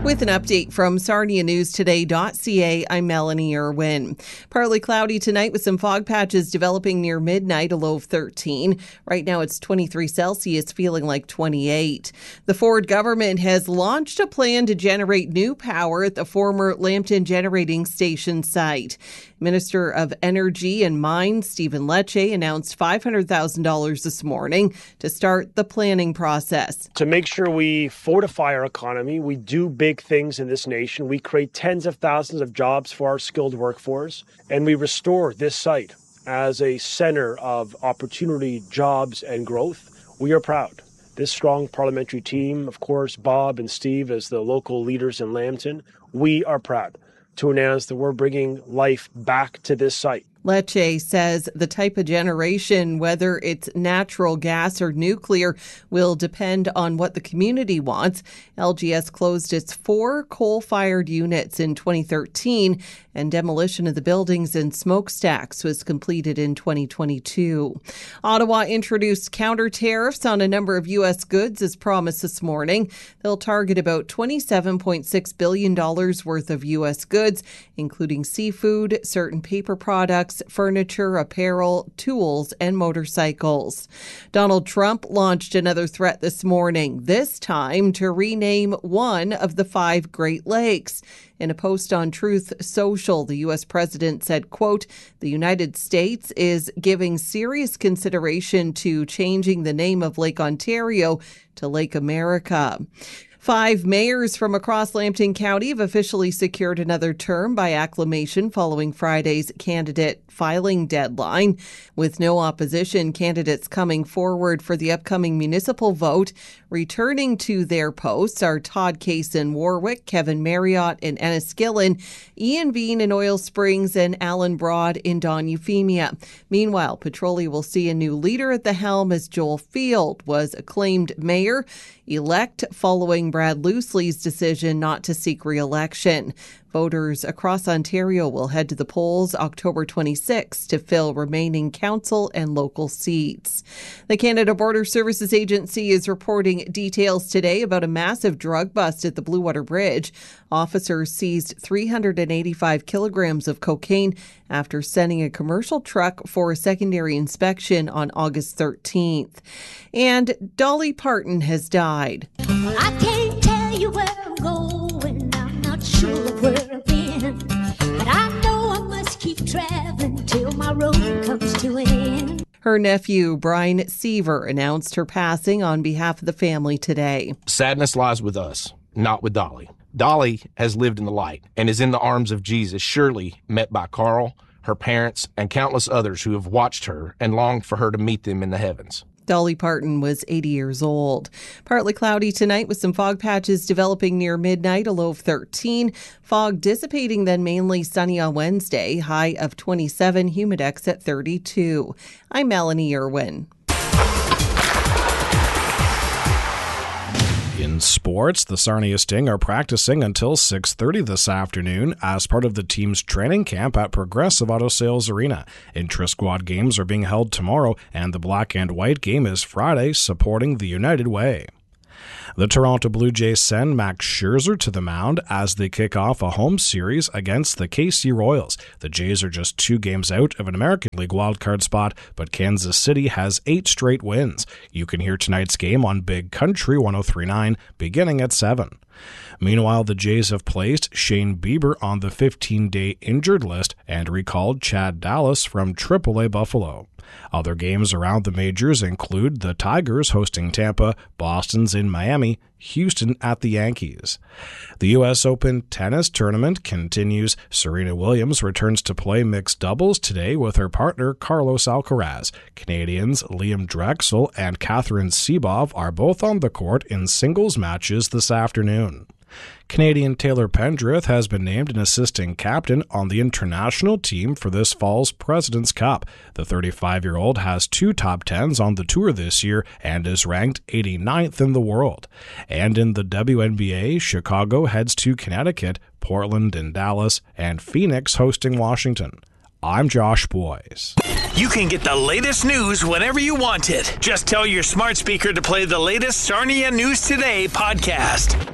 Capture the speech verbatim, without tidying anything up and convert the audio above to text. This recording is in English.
With an update from Sarnia News Today dot C A, I'm Melanie Irwin. Partly cloudy tonight with some fog patches developing near midnight, a low of thirteen. Right now it's twenty-three Celsius, feeling like twenty-eight. The Ford government has launched a plan to generate new power at the former Lambton Generating Station site. Minister of Energy and Mines Stephen Lecce announced five hundred thousand dollars this morning to start the planning process. To make sure we fortify our economy, we do big things in this nation. We create tens of thousands of jobs for our skilled workforce, and we restore this site as a center of opportunity, jobs, and growth. We are proud. This strong parliamentary team, of course, Bob and Steve as the local leaders in Lambton, we are proud to announce that we're bringing life back to this site. Lecce says the type of generation, whether it's natural gas or nuclear, will depend on what the community wants. L G S closed its four coal-fired units in twenty thirteen, and demolition of the buildings and smokestacks was completed in twenty twenty-two. Ottawa introduced counter tariffs on a number of U S goods as promised this morning. They'll target about twenty-seven point six billion dollars worth of U S goods, including seafood, certain paper products, furniture, apparel, tools, and motorcycles. Donald Trump launched another threat this morning, this time to rename one of the five Great Lakes. In a post on Truth Social, the U S president said, quote, "The United States is giving serious consideration to changing the name of Lake Ontario to Lake America." Five mayors from across Lambton County have officially secured another term by acclamation following Friday's candidate filing deadline. With no opposition, candidates coming forward for the upcoming municipal vote returning to their posts are Todd Case in Warwick, Kevin Marriott in Enniskillen, Ian Bean in Oil Springs, and Alan Broad in Don Euphemia. Meanwhile, Petrolia will see a new leader at the helm as Joel Field was acclaimed mayor elect following Brad Loosley's decision not to seek re-election. Voters across Ontario will head to the polls October twenty-sixth to fill remaining council and local seats. The Canada Border Services Agency is reporting details today about a massive drug bust at the Blue Water Bridge. Officers seized three hundred eighty-five kilograms of cocaine after sending a commercial truck for a secondary inspection on August thirteenth. And Dolly Parton has died. I can't tell you where I'm going, I'm not sure where I've been, but I know I must keep traveling till my road comes to an end. Her nephew, Brian Seaver, announced her passing on behalf of the family today. Sadness lies with us, not with Dolly. Dolly has lived in the light and is in the arms of Jesus, surely met by Carl, her parents, and countless others who have watched her and longed for her to meet them in the heavens. Dolly Parton was eighty years old. Partly cloudy tonight with some fog patches developing near midnight, a low of thirteen. Fog dissipating, then mainly sunny on Wednesday, high of twenty-seven, humidex at thirty-two. I'm Melanie Irwin. In sports, the Sarnia Sting are practicing until six thirty this afternoon as part of the team's training camp at Progressive Auto Sales Arena. Intra-squad games are being held tomorrow, and the black and white game is Friday, supporting the United Way. The Toronto Blue Jays send Max Scherzer to the mound as they kick off a home series against the K C Royals. The Jays are just two games out of an American League wildcard spot, but Kansas City has eight straight wins. You can hear tonight's game on Big Country one oh three point nine beginning at seven. Meanwhile, the Jays have placed Shane Bieber on the fifteen-day injured list and recalled Chad Dallas from triple A Buffalo. Other games around the majors include the Tigers hosting Tampa, Boston's in Miami, Houston at the Yankees. The U S Open tennis tournament continues. Serena Williams returns to play mixed doubles today with her partner Carlos Alcaraz. Canadians Liam Drexel and Catherine Sebov are both on the court in singles matches this afternoon. Canadian Taylor Pendrith has been named an assistant captain on the international team for this fall's President's Cup. The thirty-five-year-old has two top tens on the tour this year and is ranked eighty-ninth in the world. And in the W N B A, Chicago heads to Connecticut, Portland and Dallas, and Phoenix hosting Washington. I'm Josh Boyes. You can get the latest news whenever you want it. Just tell your smart speaker to play the latest Sarnia News Today podcast.